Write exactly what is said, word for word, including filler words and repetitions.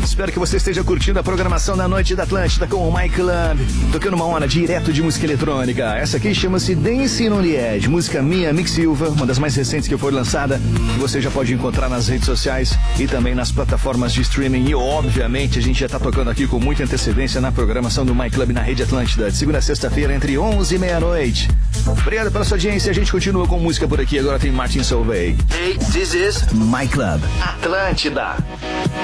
Espero que você esteja curtindo a programação da Noite da Atlântida com o My Club, tocando uma hora direto de música eletrônica. Essa aqui chama-se Dance on the Edge, música minha, Mick Silva, uma das mais recentes que foi lançada, que você já pode encontrar nas redes sociais e também nas plataformas de streaming. E obviamente a gente já está tocando aqui com muita antecedência na programação do My Club na Rede Atlântida, de segunda a sexta-feira entre onze e meia-noite. Obrigado pela sua audiência, a gente continua com música por aqui. Agora tem Martin Solveig. Hey, this is My Club Atlântida.